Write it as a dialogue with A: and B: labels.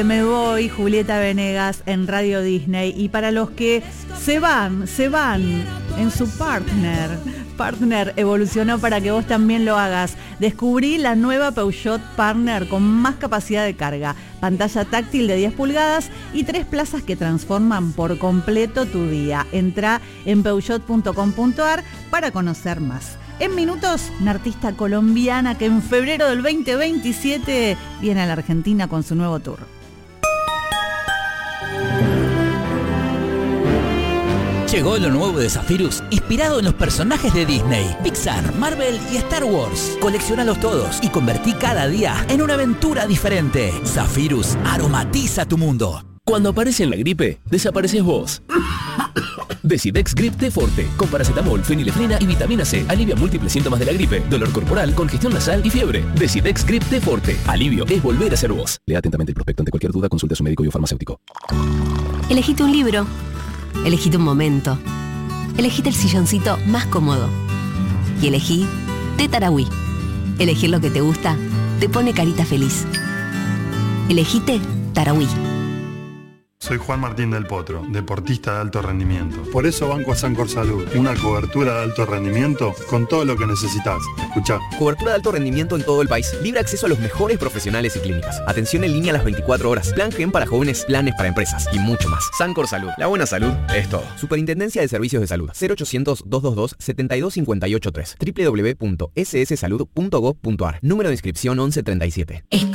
A: Me voy, Julieta Venegas en Radio Disney. Y para los que se van en su Partner evolucionó para que vos también lo hagas. Descubrí la nueva Peugeot Partner con más capacidad de carga, pantalla táctil de 10 pulgadas y 3 plazas que transforman por completo tu día. Entrá en peugeot.com.ar para conocer más. En minutos, una artista colombiana que en febrero del 2027 viene a la Argentina con su nuevo tour.
B: Llegó lo nuevo de Zephyrus, inspirado en los personajes de Disney, Pixar, Marvel y Star Wars. Colecciónalos todos y convertí cada día en una aventura diferente. Zephyrus aromatiza tu mundo.
C: Cuando aparece en la gripe, desapareces vos. Decidex Grip T Forte, con paracetamol, fenilefrina y vitamina C. Alivia múltiples síntomas de la gripe, dolor corporal, congestión nasal y fiebre. Decidex Grip T Forte. Alivio es volver a ser vos. Lea atentamente el prospecto. Ante cualquier duda, consulte a su médico y o farmacéutico.
D: Elegite un libro. Elegite un momento. Elegite el silloncito más cómodo. Y elegí Té Tarahui. Elegir lo que te gusta te pone carita feliz. Elegite Tarahui.
E: Soy Juan Martín del Potro, deportista de alto rendimiento. Por eso banco a Sancor Salud, una cobertura de alto rendimiento con todo lo que necesitas. Escuchá.
F: Cobertura de alto rendimiento en todo el país. Libre acceso a los mejores profesionales y clínicas. Atención en línea a las 24 horas. Plan Gen para jóvenes, planes para empresas y mucho más. Sancor Salud. La buena salud es todo. Superintendencia de Servicios de Salud. 0800-222-72583. www.sssalud.gov.ar. Número de inscripción 1137.